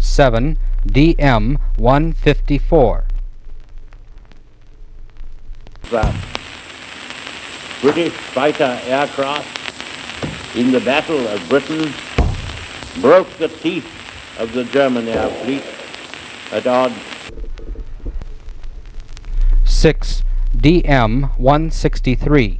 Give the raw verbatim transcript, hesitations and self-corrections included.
seven. D M one fifty-four. British fighter aircraft in the Battle of Britain broke the teeth of the German air fleet at odds. six. D M one sixty-three.